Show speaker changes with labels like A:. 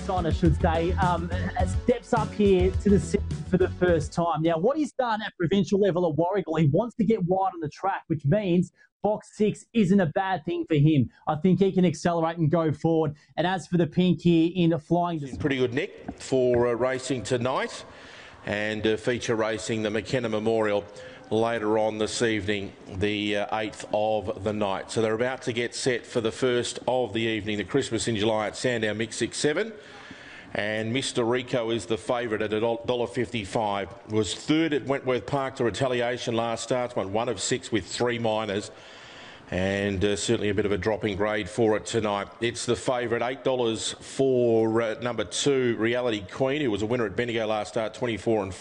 A: Fox on, I should say, steps up here to the city for the first time. Now, what he's done at provincial level at Warragul, he wants to get wide on the track, which means box 6 isn't a bad thing for him. I think he can accelerate and go forward. And as for the pink here in flying...
B: Pretty good, Nick, for racing tonight and feature racing the McKenna Memorial later on this evening, the 8th of the night. So they're about to get set for the first of the evening, the Christmas in July at Sandown Mix 6-7. And Mr. Rico is the favourite at $1.55. Was third at Wentworth Park to Retaliation last start, won 1 of 6 with 3 minors. And certainly a bit of a drop in grade for it tonight. It's the favourite, $8 for number 2, Reality Queen, who was a winner at Bendigo last start, 24 and